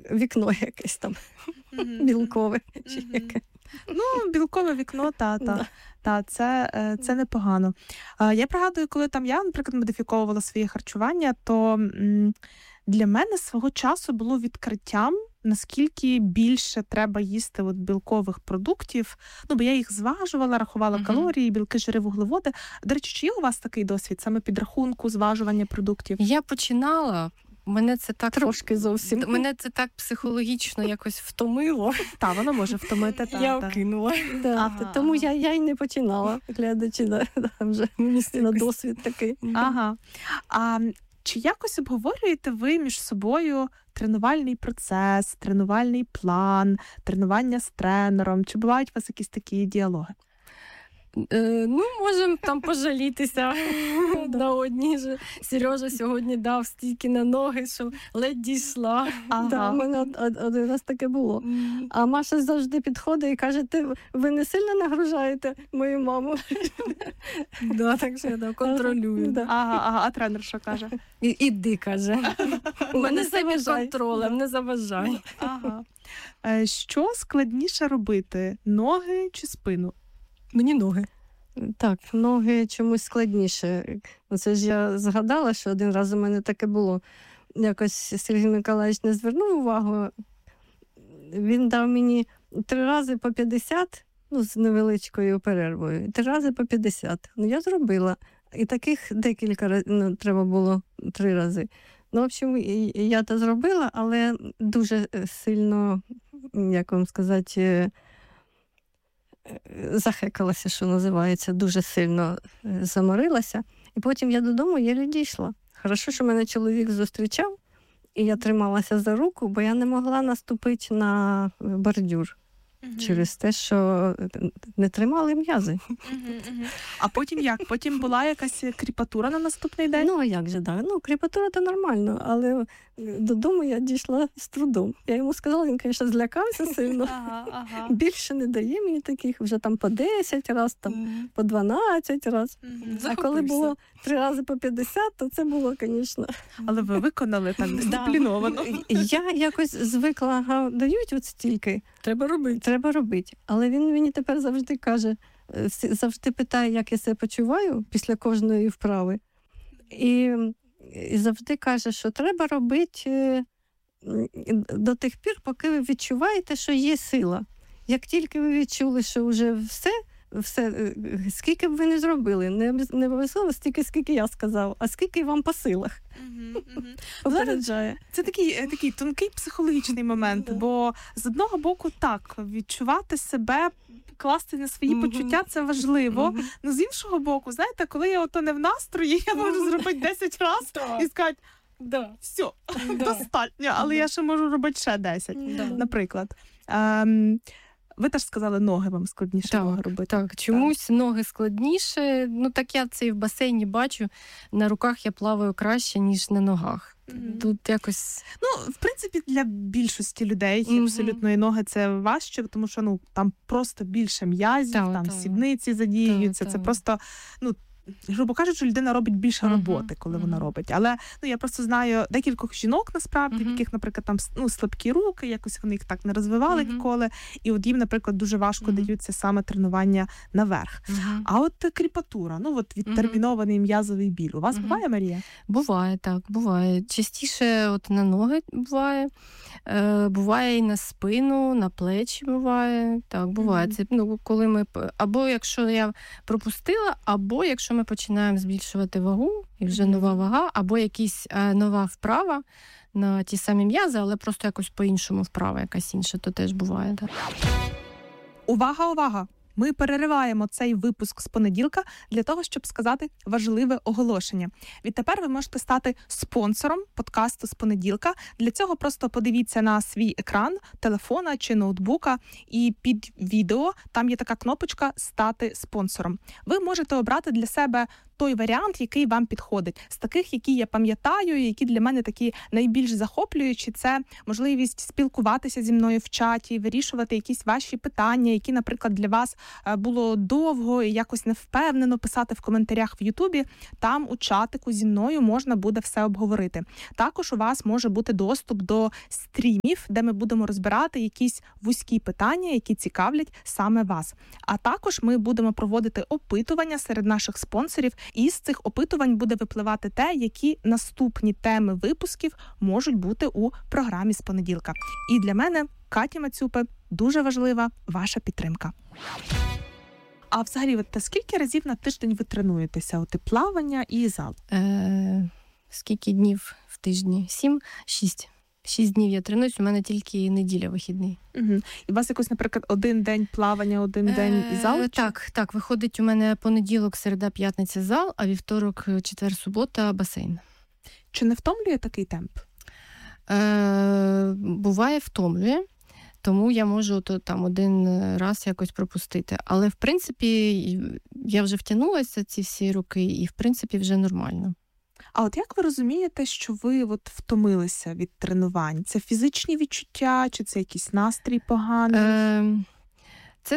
вікно якесь там білкове чи яке. Ну, білкове вікно, це непогано. Я пригадую, коли там я, наприклад, модифіковувала своє харчування, то для мене свого часу було відкриттям, наскільки більше треба їсти білкових продуктів. Ну, бо я їх зважувала, рахувала калорії, білки, жири, вуглеводи. До речі, чи є у вас такий досвід, саме підрахунку, зважування продуктів? Я починала. Мене це так трошки зовсім. Мене це так психологічно якось втомило. Так, воно може втомити. Я окинула. Тому я й не починала, глядачи вже на досвід такий. Ага. А чи якось обговорюєте ви між собою тренувальний процес, тренувальний план, тренування з тренером? Чи бувають у вас якісь такі діалоги? Ну, можемо там пожалітися на одній же. Сережа сьогодні дав стільки на ноги, що ледь дійшла. У мене один раз таке було. А Маша завжди підходить і каже, ви не сильно нагружаєте мою маму? Так що я контролюю. А тренер що каже? Іди, каже. У мене все під контролем, не заважай. Що складніше робити? Ноги чи спину? Мені ноги. Так, ноги чомусь складніше. Оце ж я згадала, що один раз у мене таке було. Якось Сергій Миколаївич не звернув увагу. Він дав мені 3 рази по 50, з невеличкою перервою. 3 рази по 50. Я зробила. І таких декілька разів, треба було 3 рази. В общем, я це зробила, але дуже сильно, як вам сказати, захекалася, що називається, дуже сильно заморилася. І потім я додому єлі дійшла. Хорошо, що мене чоловік зустрічав, і я трималася за руку, бо я не могла наступити на бордюр. Через те, що не тримали м'язи. А потім як? Потім була якась кріпатура на наступний день? Ну, а як же, так. Кріпатура – це нормально, але додому я дійшла з трудом. Я йому сказала, він, звісно, злякався сильно. Більше не дає мені таких, вже там по 10 разів, там по 12 разів. А коли було 3 рази по 50, то це було, звісно. Але ви виконали так дисципліновано. Я якось звикла, дають от стільки. Треба робити. Але він мені тепер завжди каже, завжди питає, як я себе почуваю після кожної вправи. І завжди каже, що треба робити до тих пір, поки ви відчуваєте, що є сила. Як тільки ви відчули, що вже все, скільки б ви не зробили, не обов'язково стільки, скільки я сказав, а скільки вам по силах. Попереджає. Це такий тонкий психологічний момент, бо з одного боку так, відчувати себе, класти на свої почуття – це важливо. Ну, з іншого боку, знаєте, коли я ото не в настрої, я можу зробити 10 разів і сказати, все, достатньо, але я ще можу робити ще 10, наприклад. Ви теж сказали, ноги вам складніше робити. Так, чомусь ноги складніше. Так я це і в басейні бачу. На руках я плаваю краще, ніж на ногах. Тут якось... в принципі, для більшості людей абсолютно і ноги це важче, тому що там просто більше м'язів, там сідниці задіюються. Це просто, грубо кажучи, людина робить більше роботи, коли вона робить. Але я просто знаю декількох жінок, насправді, в яких, наприклад, там слабкі руки, якось вони їх так не розвивали ніколи. І от їм, наприклад, дуже важко даються саме тренування наверх. А от кріпатура, відтермінований м'язовий біль. У вас буває, Марія? Буває, так, буває. Частіше от на ноги буває. Буває і на спину, на плечі буває. Так, буває. Це, коли ми... Або якщо я пропустила, або якщо ми починаємо збільшувати вагу, і вже нова вага, або якась нова вправа на ті самі м'язи, але просто якось по-іншому вправа якась інша, то теж буває. Так. Увага! Ми перериваємо цей випуск з понеділка для того, щоб сказати важливе оголошення. Відтепер ви можете стати спонсором подкасту з понеділка. Для цього просто подивіться на свій екран телефона чи ноутбука, і під відео там є така кнопочка «Стати спонсором». Ви можете обрати для себе той варіант, який вам підходить. З таких, які я пам'ятаю, які для мене такі найбільш захоплюючі, це можливість спілкуватися зі мною в чаті, вирішувати якісь ваші питання, які, наприклад, для вас було довго і якось невпевнено писати в коментарях в Ютубі. Там у чатику зі мною можна буде все обговорити. Також у вас може бути доступ до стрімів, де ми будемо розбирати якісь вузькі питання, які цікавлять саме вас. А також ми будемо проводити опитування серед наших спонсорів, і з цих опитувань буде випливати те, які наступні теми випусків можуть бути у програмі з понеділка. І для мене, Каті Мацюпи, дуже важлива ваша підтримка. А взагалі, скільки разів на тиждень ви тренуєтеся? От і плавання і зал? Скільки днів в тижні? 7? 6. 6 днів я тренуюсь, у мене тільки неділя вихідний. Угу. І у вас якось, наприклад, один день плавання, один день зал? Так, виходить у мене понеділок, середа, п'ятниця зал, а вівторок, четвер, субота басейн. Чи не втомлює такий темп? Буває, втомлює. Тому я можу там один раз якось пропустити. Але, в принципі, я вже втягнулася ці всі роки, і, в принципі, вже нормально. А от як ви розумієте, що ви втомилися від тренувань? Це фізичні відчуття, чи це якийсь настрій поганий? Це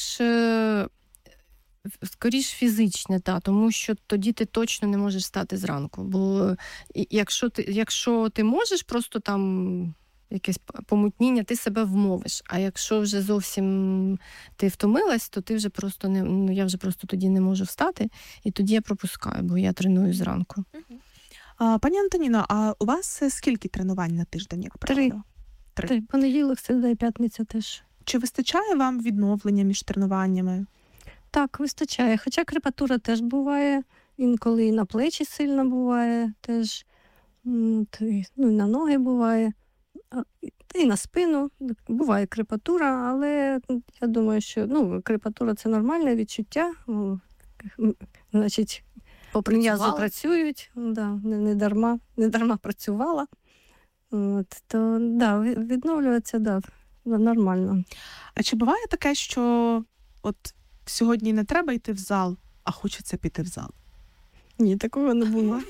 скоріш фізичне, тому що тоді ти точно не можеш встати зранку. Бо якщо ти можеш просто там якесь помутніння, ти себе вмовиш. А якщо вже зовсім ти втомилась, то ти вже просто я вже просто тоді не можу встати, і тоді я пропускаю, бо я треную зранку. Пані Антоніно, а у вас скільки тренувань на тиждень, як правило? 3. Понеділок, середа і п'ятниця теж. Чи вистачає вам відновлення між тренуваннями? Так, вистачає. Хоча крепатура теж буває, інколи і на плечі сильно буває теж, і на ноги буває. І на спину буває крепатура, але я думаю, що крепатура – це нормальне відчуття. Значить, м'язи працюють, не дарма працювала. То відновлюється, нормально. А чи буває таке, що сьогодні не треба йти в зал, а хочеться піти в зал? Ні, такого не було.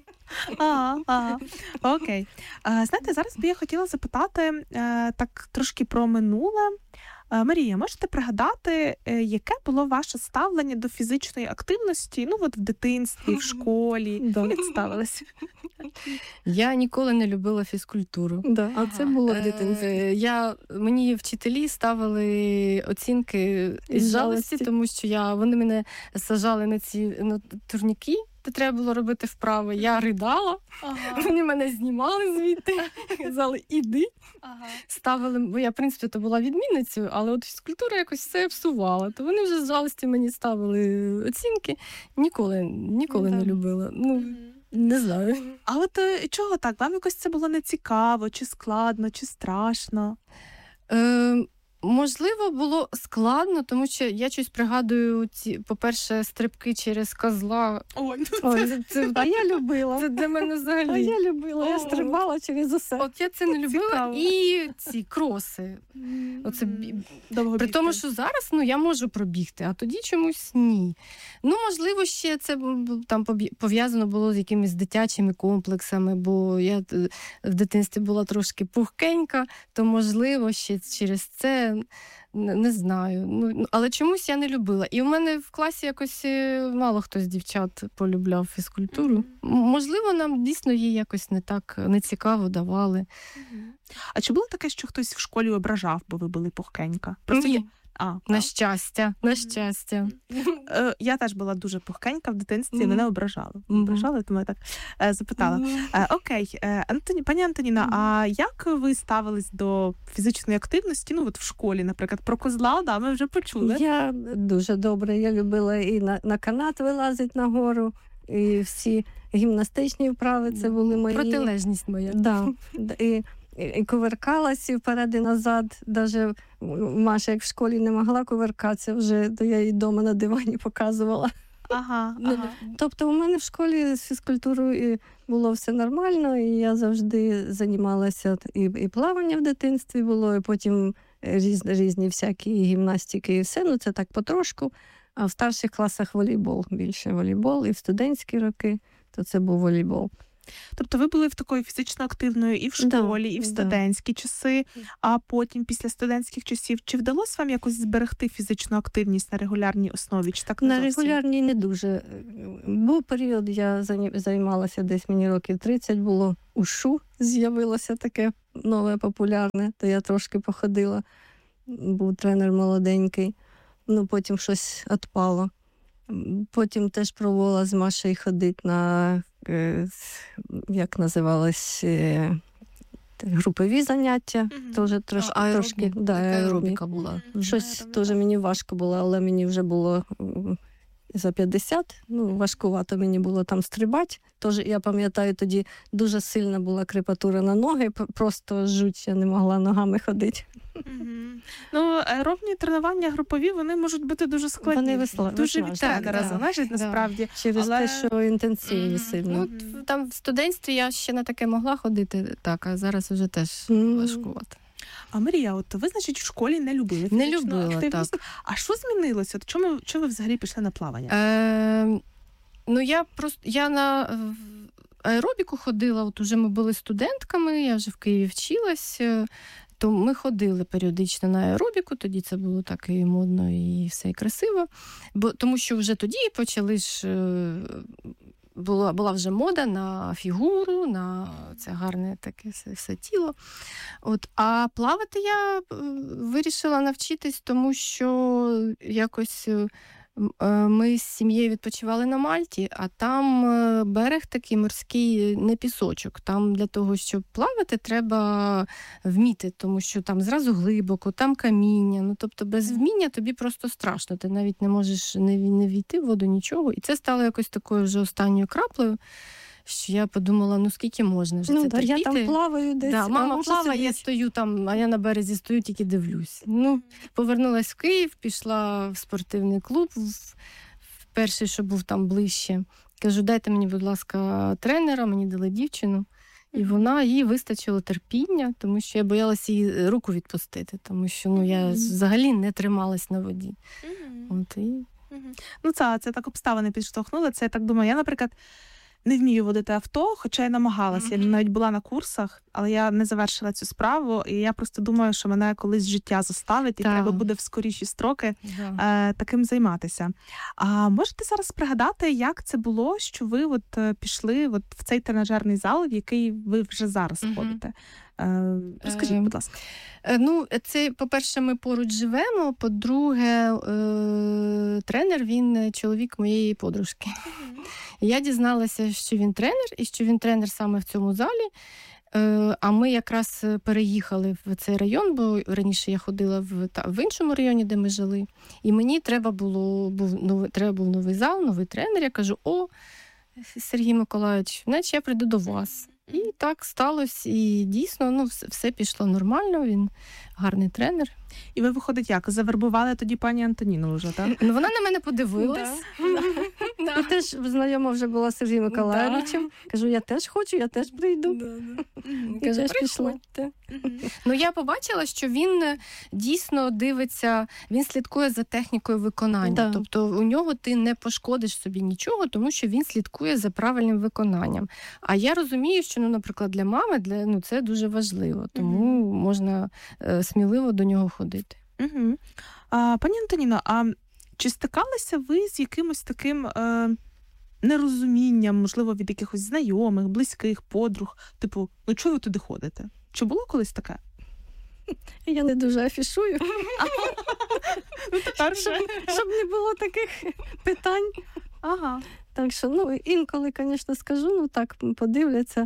Окей. Знаєте, зараз би я хотіла запитати так трошки про минуле. Марія, можете пригадати, яке було ваше ставлення до фізичної активності, в дитинстві, в школі? Як ставилися? Я ніколи не любила фізкультуру. А це було в дитинстві. Мені вчителі ставили оцінки із жалості, тому що вони мене сажали на ці турніки, де треба було робити вправи. Я ридала, вони мене знімали звідти, казали, іди. Ставили, бо я, в принципі, то була відмінницею, але фізкультура якось все всувала. То вони вже з жалості мені ставили оцінки. Ніколи не любила. Не знаю. А чого так? Вам якось це було нецікаво, чи складно, чи страшно? Можливо, було складно, тому що я щось пригадую по-перше, стрибки через козла. А я любила. Це для мене взагалі. А я любила, я стрибала через усе. От я це не любила. І ці кроси. При тому, що зараз я можу пробігти, а тоді чомусь ні. Можливо, ще це там пов'язано було з якимись дитячими комплексами, бо я в дитинстві була трошки пухкенька, то, можливо, ще через це. Не знаю. Але чомусь я не любила. І у мене в класі якось мало хто з дівчат полюбляв фізкультуру. Можливо, нам дійсно її якось не цікаво давали. А чи було таке, що хтось в школі ображав, бо ви були пухкенька? Ні. На щастя. Я теж була дуже пухкенька в дитинстві, мене ображали. Ображали, тому я так запитала. Окей, пані Антоніна, а як ви ставились до фізичної активності, в школі, наприклад, про козла, ми вже почули. Я дуже добре, я любила і на канат вилазити нагору, і всі гімнастичні вправи, це були мої. Протилежність моя. І кувиркалась і вперед і назад. Даже Маша, як в школі не могла кувиркатися, то я їй вдома на дивані показувала. Тобто у мене в школі з фізкультурою було все нормально, і я завжди займалася, і плавання в дитинстві було, і потім різні всякі гімнастики і все. Це так потрошку. А в старших класах волейбол, більше волейбол, і в студентські роки, то це був волейбол. Тобто ви були в такої фізично активною і в школі, і в студентські часи, а потім, після студентських часів, чи вдалося вам якось зберегти фізичну активність на регулярній основі? Чи так не на зовсім? Регулярній не дуже. Був період, я займалася десь, мені років 30 було, ушу з'явилося таке нове, популярне, то я трошки походила. Був тренер молоденький, потім щось відпало. Потім теж пробувала з Машею ходити на, як називалось, групові заняття. Теж трошки аеробіка була. Щось теж мені важко було, але мені вже було за 50, важкувато мені було там стрибати. Тож я пам'ятаю, тоді дуже сильна була крепатура на ноги, просто жуть, я не могла ногами ходити. Аеробні тренування групові, вони можуть бути дуже складні. Вони дуже від тренера залежить, насправді. Через те, що інтенсивні сильно. Там в студентстві я ще на таке могла ходити, так, а зараз вже теж важкувато. А Марія, от ви, значить, в школі не любили фізичну активність. Так. А що змінилося? Чому ви взагалі пішли на плавання? Я на аеробіку ходила, от уже ми були студентками, я вже в Києві вчилась, то ми ходили періодично на аеробіку, тоді це було так і модно, і все і красиво. Тому що вже тоді почали була вже мода на фігуру, на це гарне таке все тіло. А плавати я вирішила навчитись, тому що якось ми з сім'єю відпочивали на Мальті, а там берег такий морський, не пісочок. Там для того, щоб плавати, треба вміти, тому що там зразу глибоко, там каміння. Тобто без вміння тобі просто страшно. Ти навіть не можеш не війти в воду, нічого. І це стало якось такою вже останньою краплею, що я подумала, скільки можна вже це терпіти. Я там плаваю десь. Мама плаває, я стою там, а я на березі стою, тільки дивлюсь. Повернулась в Київ, пішла в спортивний клуб, перший, що був там ближче. Кажу, дайте мені, будь ласка, тренера, мені дали дівчину. І їй вистачило терпіння, тому що я боялася її руку відпустити, тому що я взагалі не трималась на воді. Це так обставини підштовхнули. Це я так думаю, я, наприклад, не вмію водити авто, хоча я намагалася. Я навіть була на курсах, але я не завершила цю справу. І я просто думаю, що мене колись життя заставить, і треба буде в скоріші строки таким займатися. А можете зараз пригадати, як це було, що ви пішли в цей тренажерний зал, в який ви вже зараз ходите? Розкажіть, будь ласка. Це, по-перше, ми поруч живемо, по-друге, тренер, він чоловік моєї подружки. Я дізналася, що він тренер, і що він тренер саме в цьому залі. А ми якраз переїхали в цей район, бо раніше я ходила в іншому районі, де ми жили. І мені треба був новий зал, новий тренер. Я кажу, Сергій Миколайович, значить я прийду до вас. І так сталося, і дійсно, все пішло нормально, він гарний тренер. І ви, виходить, як? Завербували тоді пані Антоніну вже, так? Вона на мене подивилась. Я теж знайома вже була з Сергієм Миколайовичем. Кажу, я теж хочу, я теж прийду. Каже, приходьте. Я побачила, що він дійсно дивиться, він слідкує за технікою виконання. Тобто у нього ти не пошкодиш собі нічого, тому що він слідкує за правильним виконанням. А я розумію, що, наприклад, для мами це дуже важливо, тому можна сміливо до нього ходити. Пані Антоніно, а чи стикалися ви з якимось таким нерозумінням, можливо, від якихось знайомих, близьких, подруг? Типу, чого ви туди ходите? Чи було колись таке? Я не дуже афішую. Щоб не було таких питань. Так що, інколи, звісно, скажу, так подивляться.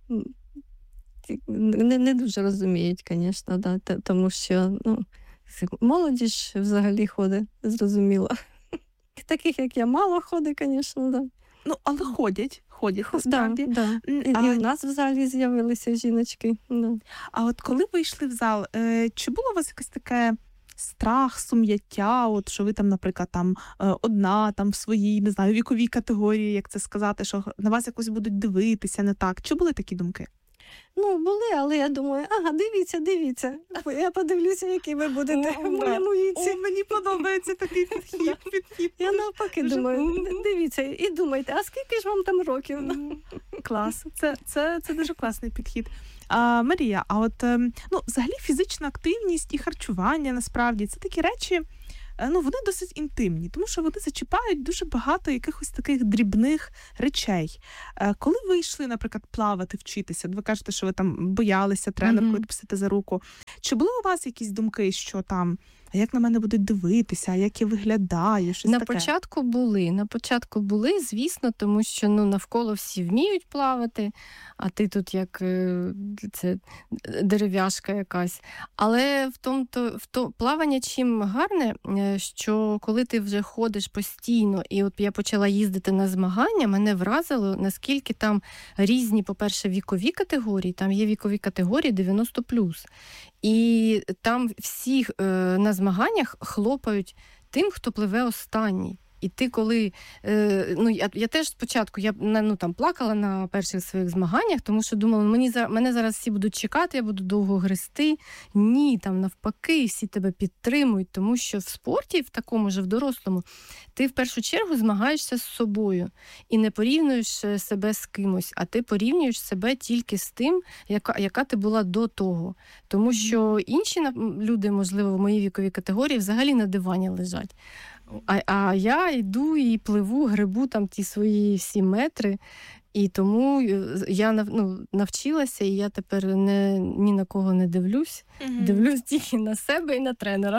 Не дуже розуміють, звісно, тому що, молодіж взагалі ходить, зрозуміло. Таких, як я, мало ходить, звісно, але ходять, насправді. І в нас в залі з'явилися жіночки. А от коли ви йшли в зал, чи було у вас якесь таке страх, сум'яття, що ви там, наприклад, одна, в своїй, не знаю, віковій категорії, як це сказати, що на вас якось будуть дивитися не так? Чи були такі думки? Були, але я думаю, дивіться. Я подивлюся, які ви будете в моєму віці. Мені подобається такий підхід. Я навпаки думаю, дивіться і думайте, а скільки ж вам там років? Клас. Це дуже класний підхід. Марія, а от взагалі фізична активність і харчування, насправді, це такі речі, вони досить інтимні, тому що вони зачіпають дуже багато якихось таких дрібних речей. Коли ви йшли, наприклад, плавати, вчитися, ви кажете, що ви там боялися тренеркою відпустити за руку, чи були у вас якісь думки, що там, а як на мене будуть дивитися, а як я виглядаю, щось таке? На початку були, звісно, тому що навколо всі вміють плавати, а ти тут як це дерев'яшка якась. Але плавання чим гарне, що коли ти вже ходиш постійно, і от я почала їздити на змагання, мене вразило, наскільки там різні, по-перше, вікові категорії, там є вікові категорії 90+. І там всі на змаганнях хлопають тим, хто пливе останній. І ти коли... я теж спочатку плакала на перших своїх змаганнях, тому що думала, мене зараз всі будуть чекати, я буду довго грести. Ні, там навпаки, всі тебе підтримують, тому що в спорті, в такому же, в дорослому, ти в першу чергу змагаєшся з собою і не порівнюєш себе з кимось, а ти порівнюєш себе тільки з тим, яка ти була до того. Тому що інші люди, можливо, в моїй віковій категорії взагалі на дивані лежать. А я йду і пливу, грибу там ті свої 7 метри, і тому я навчилася, і я тепер ні на кого не дивлюсь. Дивлюсь тільки на себе і на тренера.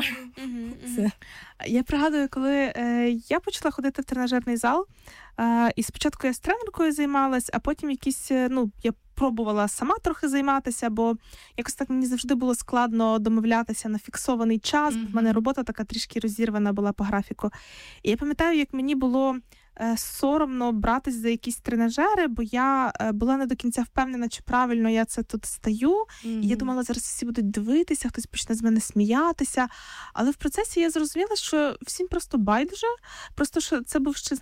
Я пригадую, коли я почала ходити в тренажерний зал, і спочатку я з тренеркою займалась, а потім я пробувала сама трохи займатися, бо якось так мені завжди було складно домовлятися на фіксований час, бо в мене робота така трішки розірвана була по графіку. І я пам'ятаю, як мені було соромно братись за якісь тренажери, бо я була не до кінця впевнена, чи правильно я це тут стаю. І я думала, зараз всі будуть дивитися, хтось почне з мене сміятися. Але в процесі я зрозуміла, що всім просто байдуже. Просто, що це був ще,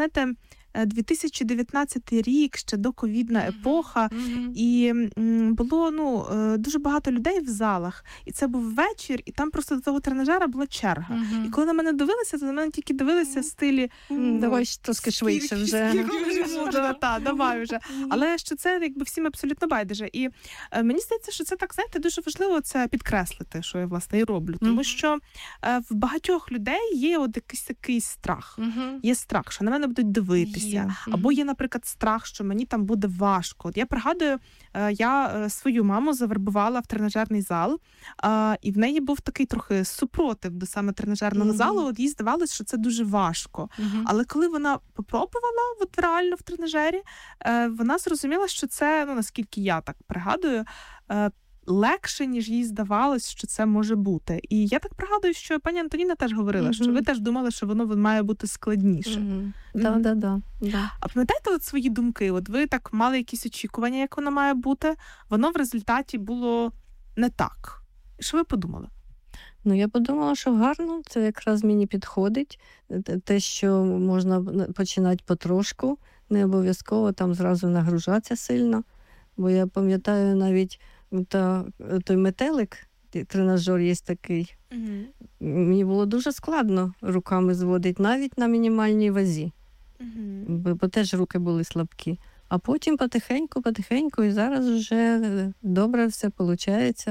2019 рік, ще доковідна епоха, і було дуже багато людей в залах, і це був вечір, і там просто до того тренажера була черга. І коли на мене дивилися, то на мене тільки дивилися в стилі давай трошки швидше вже. Давай вже. Але що це якби всім абсолютно байдуже. І мені здається, що це так, дуже важливо це підкреслити, що я, власне, і роблю. Тому що в багатьох людей є от якийсь такий страх. Є страх, що на мене будуть дивитися. Або є, наприклад, страх, що мені там буде важко. От я пригадую, я свою маму завербувала в тренажерний зал, і в неї був такий трохи супротив до саме тренажерного залу. От їй здавалося, що це дуже важко. Але коли вона попробувала реально в тренажері, вона зрозуміла, що це, наскільки я так пригадую, легше, ніж їй здавалось, що це може бути. І я так пригадую, що пані Антоніна теж говорила, що ви теж думали, що воно має бути складніше. Да. А пам'ятаєте от свої думки? От ви так мали якісь очікування, як воно має бути, воно в результаті було не так. Що ви подумали? Я подумала, що гарно, це якраз мені підходить. Те, що можна починати потрошку, не обов'язково там зразу нагружатися сильно. Бо я пам'ятаю навіть той метелик, тренажер є такий. Мені було дуже складно руками зводити, навіть на мінімальній вазі. Бо теж руки були слабкі. А потім потихеньку, і зараз вже добре все виходить.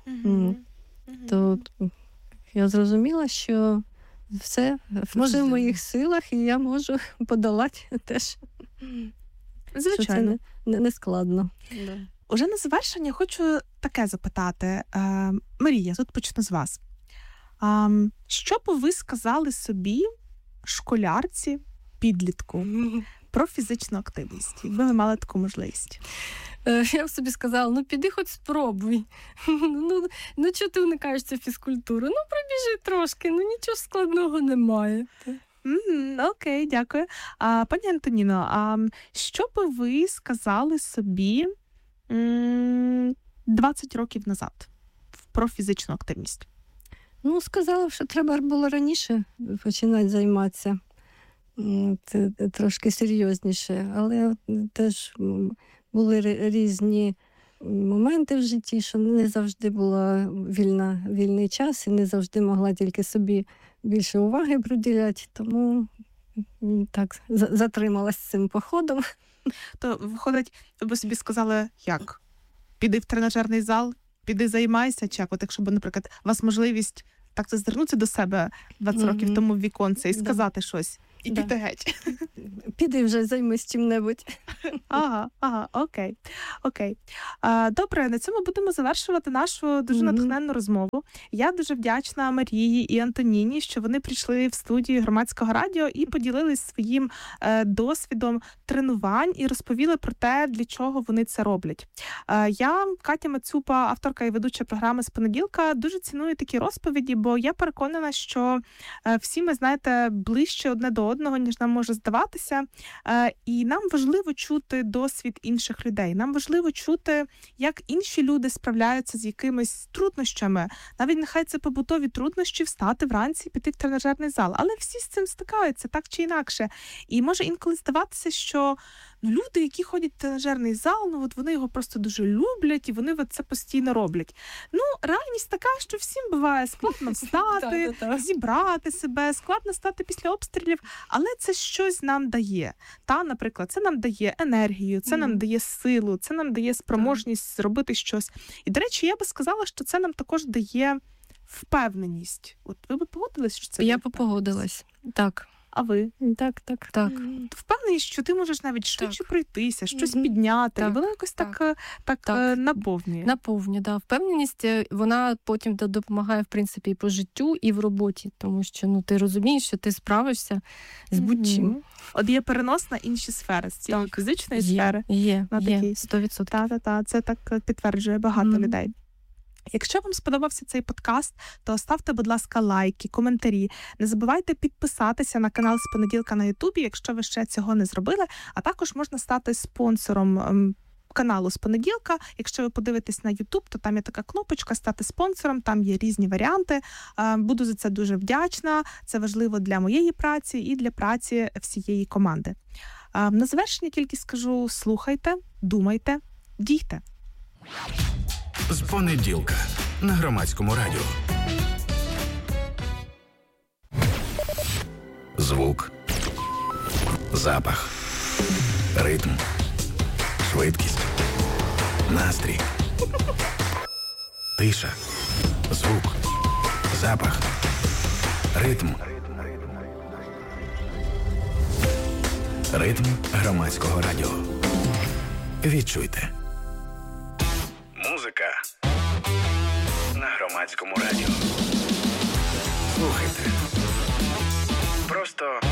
То я зрозуміла, що все в моїх силах, і я можу подолати теж. Звичайно. Що це не складно. Уже на завершення хочу таке запитати. Марія, тут почну з вас. Що б ви сказали собі, школярці, підлітку, про фізичну активність, якби ви мали таку можливість? Я б собі сказала, піди хоч спробуй. Чого ти уникаєш цю фізкультуру? Пробіжи трошки, нічого складного немає. Окей, дякую. Пані Антоніно, що би ви сказали собі 20 років назад про фізичну активність? Сказала, що треба було раніше починати займатися. Це трошки серйозніше, але теж були різні моменти в житті, що не завжди була вільний час і не завжди могла тільки собі більше уваги приділяти, тому так затрималась цим походом. То, виходить, ви собі сказали, як? Піди в тренажерний зал, піди займайся, чи як? От якщо б, наприклад, у вас можливість так зазирнутися до себе 20 років тому в віконце і сказати щось, і піти геть. Піди вже, займись чим-небудь. Ага, окей. Добре, на цьому будемо завершувати нашу дуже натхненну розмову. Я дуже вдячна Марії і Антоніні, що вони прийшли в студію Громадського радіо і поділились своїм досвідом тренувань і розповіли про те, для чого вони це роблять. Я, Катя Мацюпа, авторка і ведуча програми «З понеділка», дуже ціную такі розповіді, бо я переконана, що всі ми, знаєте, ближче одне до одного, ніж нам може здаватися. І нам важливо чути досвід інших людей. Нам важливо чути, як інші люди справляються з якимись труднощами. Навіть нехай це побутові труднощі встати вранці і піти в тренажерний зал. Але всі з цим стикаються, так чи інакше. І може інколи здаватися, що люди, які ходять в тренажерний зал, от вони його просто дуже люблять, і вони це постійно роблять. Реальність така, що всім буває складно встати, зібрати себе, складно стати після обстрілів, але це щось нам дає. Наприклад, це нам дає енергію, це нам дає силу, це нам дає спроможність зробити щось. І, до речі, я би сказала, що це нам також дає впевненість. От ви б погодились, що це? Я б погодилась, так. А ви? Так. Впевненість, що ти можеш навіть швидше пройтися, щось підняти. І воно якось так наповнює. Наповнює, да. Впевненість, вона потім допомагає, в принципі, і по життю, і в роботі. Тому що ти розумієш, що ти справишся з будь-чим. От є перенос на інші сфери, з цієї фізичної сфери. Є, 100%. Так, це так підтверджує багато людей. Якщо вам сподобався цей подкаст, то ставте, будь ласка, лайки, коментарі. Не забувайте підписатися на канал «З понеділка» на Ютубі, якщо ви ще цього не зробили. А також можна стати спонсором каналу «З понеділка». Якщо ви подивитесь на Ютуб, то там є така кнопочка «Стати спонсором», там є різні варіанти. Буду за це дуже вдячна. Це важливо для моєї праці і для праці всієї команди. На завершення тільки скажу: слухайте, думайте, дійте. З понеділка на Громадському радіо. Звук, запах, ритм, швидкість, настрій, тиша, звук, запах, ритм. Ритм Громадського радіо. Відчуйте. Музика на Громадському радіо. Слухайте. Просто